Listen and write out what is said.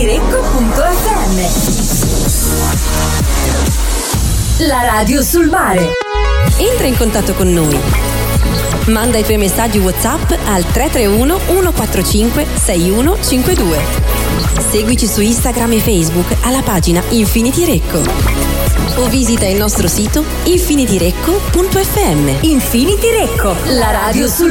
infinidirecco.fm. La radio sul mare. Entra in contatto con noi. Manda i tuoi messaggi WhatsApp al 331 145 6152. Seguici su Instagram e Facebook alla pagina Infinity Recco. O visita il nostro sito infinidirecco.fm. Infinity Recco, la radio sul